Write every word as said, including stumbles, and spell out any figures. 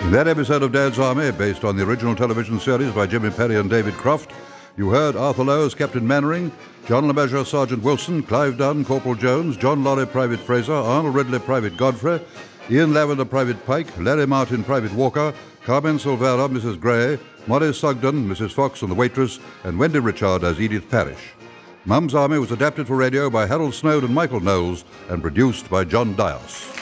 In that episode of Dad's Army, based on the original television series by Jimmy Perry and David Croft, you heard Arthur Lowe as Captain Mannering, John LeMessurier, Sergeant Wilson, Clive Dunn, Corporal Jones, John Lorry, Private Fraser, Arnold Ridley, Private Godfrey, Ian Lavender, Private Pike, Larry Martin, Private Walker, Carmen Silvera, Missus Gray, Maurice Sugden, Missus Fox and the waitress, and Wendy Richard as Edith Parrish. Mum's Army was adapted for radio by Harold Snowd and Michael Knowles and produced by John Dias.